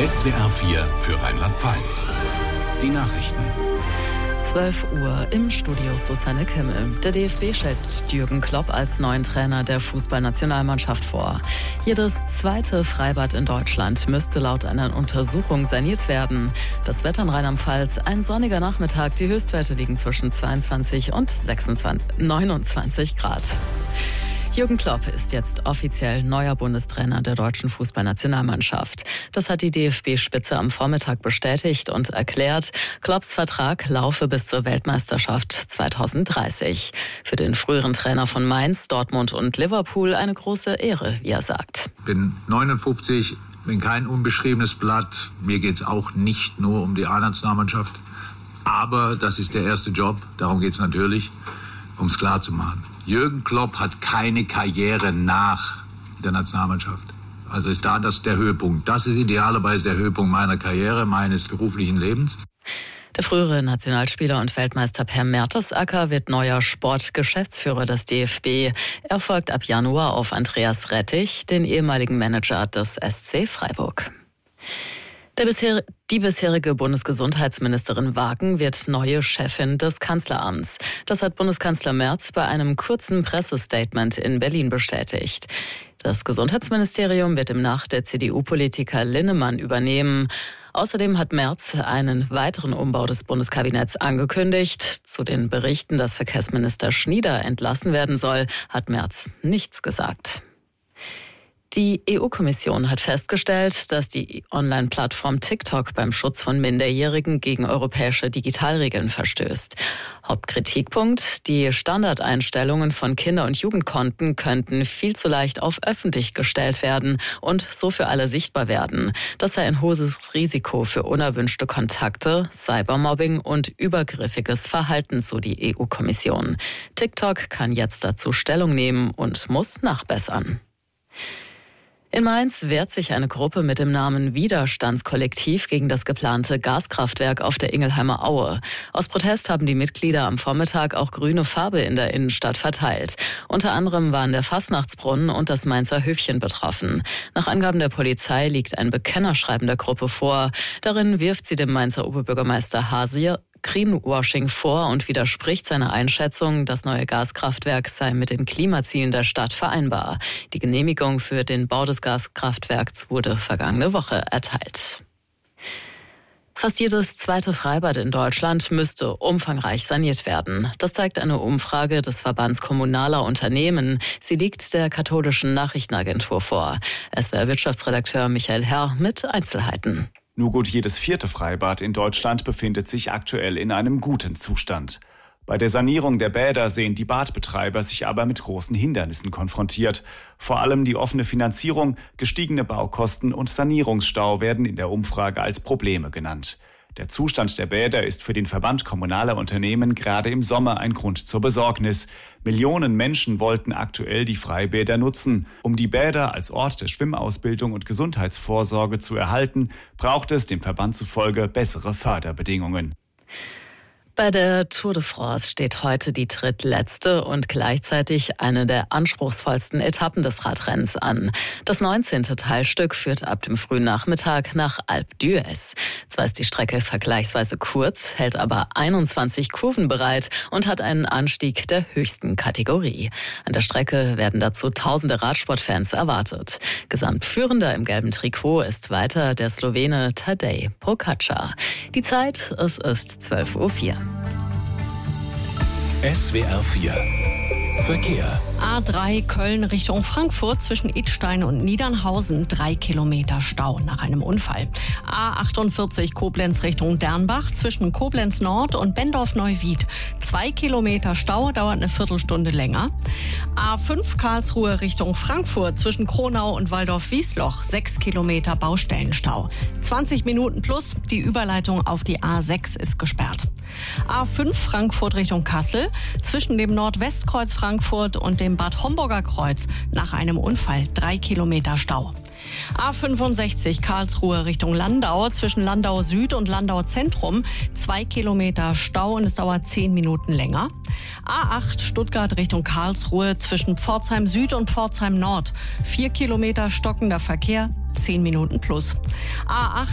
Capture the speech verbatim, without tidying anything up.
S W R vier für Rheinland-Pfalz. Die Nachrichten. zwölf Uhr im Studio Susanne Kimmel. Der D F B stellt Jürgen Klopp als neuen Trainer der Fußballnationalmannschaft vor. Jedes zweite Freibad in Deutschland müsste laut einer Untersuchung saniert werden. Das Wetter in Rheinland-Pfalz, ein sonniger Nachmittag. Die Höchstwerte liegen zwischen zweiundzwanzig und sechsundzwanzig, neunundzwanzig Grad. Jürgen Klopp ist jetzt offiziell neuer Bundestrainer der deutschen Fußballnationalmannschaft. Das hat die D F B-Spitze am Vormittag bestätigt und erklärt, Klopps Vertrag laufe bis zur Weltmeisterschaft zweitausenddreißig. Für den früheren Trainer von Mainz, Dortmund und Liverpool eine große Ehre, wie er sagt. Ich bin neunundfünfzig, bin kein unbeschriebenes Blatt. Mir geht es auch nicht nur um die A-Nationalmannschaft. Aber das ist der erste Job, darum geht es natürlich, um es klar zu machen. Jürgen Klopp hat keine Karriere nach der Nationalmannschaft. Also ist da das der Höhepunkt. Das ist idealerweise der Höhepunkt meiner Karriere, meines beruflichen Lebens. Der frühere Nationalspieler und Weltmeister Per Mertesacker wird neuer Sportgeschäftsführer des D F B. Er folgt ab Januar auf Andreas Rettich, den ehemaligen Manager des S C Freiburg. Der bisher, die bisherige Bundesgesundheitsministerin Wagen wird neue Chefin des Kanzleramts. Das hat Bundeskanzler Merz bei einem kurzen Pressestatement in Berlin bestätigt. Das Gesundheitsministerium wird demnach der C D U-Politiker Linnemann übernehmen. Außerdem hat Merz einen weiteren Umbau des Bundeskabinetts angekündigt. Zu den Berichten, dass Verkehrsminister Schnieder entlassen werden soll, hat Merz nichts gesagt. Die E U-Kommission hat festgestellt, dass die Online-Plattform TikTok beim Schutz von Minderjährigen gegen europäische Digitalregeln verstößt. Hauptkritikpunkt: Die Standardeinstellungen von Kinder- und Jugendkonten könnten viel zu leicht auf öffentlich gestellt werden und so für alle sichtbar werden. Das sei ein hohes Risiko für unerwünschte Kontakte, Cybermobbing und übergriffiges Verhalten, so die E U-Kommission. TikTok kann jetzt dazu Stellung nehmen und muss nachbessern. In Mainz wehrt sich eine Gruppe mit dem Namen Widerstandskollektiv gegen das geplante Gaskraftwerk auf der Ingelheimer Aue. Aus Protest haben die Mitglieder am Vormittag auch grüne Farbe in der Innenstadt verteilt. Unter anderem waren der Fastnachtsbrunnen und das Mainzer Höfchen betroffen. Nach Angaben der Polizei liegt ein Bekennerschreiben der Gruppe vor. Darin wirft sie dem Mainzer Oberbürgermeister Hasier Greenwashing vor und widerspricht seiner Einschätzung, das neue Gaskraftwerk sei mit den Klimazielen der Stadt vereinbar. Die Genehmigung für den Bau des Gaskraftwerks wurde vergangene Woche erteilt. Fast jedes zweite Freibad in Deutschland müsste umfangreich saniert werden. Das zeigt eine Umfrage des Verbands Kommunaler Unternehmen. Sie liegt der katholischen Nachrichtenagentur vor. S W R-Wirtschaftsredakteur Michael Herr mit Einzelheiten. Nur gut jedes vierte Freibad in Deutschland befindet sich aktuell in einem guten Zustand. Bei der Sanierung der Bäder sehen die Badbetreiber sich aber mit großen Hindernissen konfrontiert. Vor allem die offene Finanzierung, gestiegene Baukosten und Sanierungsstau werden in der Umfrage als Probleme genannt. Der Zustand der Bäder ist für den Verband kommunaler Unternehmen gerade im Sommer ein Grund zur Besorgnis. Millionen Menschen wollten aktuell die Freibäder nutzen. Um die Bäder als Ort der Schwimmausbildung und Gesundheitsvorsorge zu erhalten, braucht es dem Verband zufolge bessere Förderbedingungen. Bei der Tour de France steht heute die drittletzte und gleichzeitig eine der anspruchsvollsten Etappen des Radrennens an. Das neunzehnte Teilstück führt ab dem frühen Nachmittag nach Alpe d'Huez. Zwar ist die Strecke vergleichsweise kurz, hält aber einundzwanzig Kurven bereit und hat einen Anstieg der höchsten Kategorie. An der Strecke werden dazu tausende Radsportfans erwartet. Gesamtführender im gelben Trikot ist weiter der Slowene Tadej Pogačar. Die Zeit, es ist zwölf Uhr vier. S W R vier Verkehr. A drei Köln Richtung Frankfurt zwischen Idstein und Niedernhausen, drei Kilometer Stau nach einem Unfall. A achtundvierzig Koblenz Richtung Dernbach zwischen Koblenz Nord und Bendorf-Neuwied, zwei Kilometer Stau, dauert eine Viertelstunde länger. A fünf Karlsruhe Richtung Frankfurt zwischen Kronau und Waldorf-Wiesloch, sechs Kilometer Baustellenstau. zwanzig Minuten plus, die Überleitung auf die A sechs ist gesperrt. A fünf Frankfurt Richtung Kassel zwischen dem Nordwestkreuz Frankfurt und dem Bad Homburger Kreuz nach einem Unfall, drei Kilometer Stau. A fünfundsechzig Karlsruhe Richtung Landau zwischen Landau Süd und Landau Zentrum, zwei Kilometer Stau und es dauert zehn Minuten länger. A acht Stuttgart Richtung Karlsruhe zwischen Pforzheim Süd und Pforzheim Nord, vier Kilometer stockender Verkehr, zehn Minuten plus. A acht